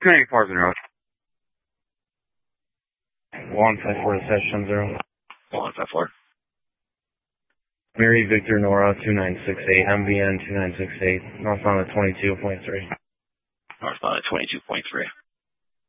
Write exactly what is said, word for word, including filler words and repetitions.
two ninety-four is in road. one five four to session zero. one five four. Mary Victor Nora two nine six eight, M V N two nine six eight, northbound at twenty-two point three. Northbound at twenty-two point three.